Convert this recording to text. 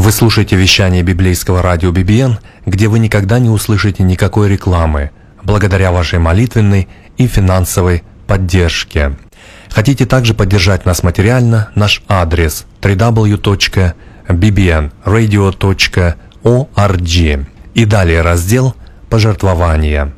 Вы слушаете вещание библейского радио BBN, где вы никогда не услышите никакой рекламы, благодаря вашей молитвенной и финансовой поддержке. Хотите также поддержать нас материально? Наш адрес www.bbnradio.org и далее раздел «Пожертвования».